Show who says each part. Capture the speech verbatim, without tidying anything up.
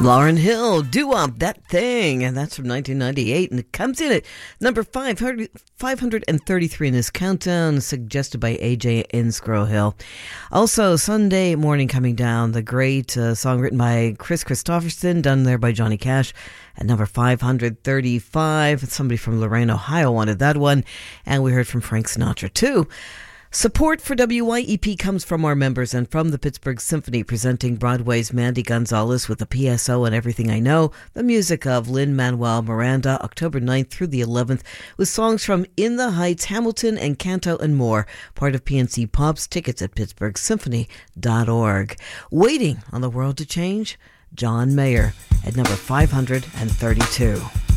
Speaker 1: Lauryn Hill, Doo-Wop, That Thing, and that's from nineteen ninety-eight, and it comes in at number five hundred, five hundred thirty-three in this countdown, suggested by A J Inscrow Hill. Also, Sunday Morning Coming Down, the great uh, song written by Chris Christopherson, done there by Johnny Cash, at number five hundred thirty-five. Somebody from Lorain, Ohio wanted that one, and we heard from Frank Sinatra, too. Support for W Y E P comes from our members and from the Pittsburgh Symphony, presenting Broadway's Mandy Gonzalez with the P S O and Everything I Know, the music of Lin-Manuel Miranda, October ninth through the eleventh, with songs from In the Heights, Hamilton, and Canto and more, part of P N C Pops. Tickets at pittsburgh symphony dot org. Waiting on the World to Change, John Mayer at number five hundred thirty-two.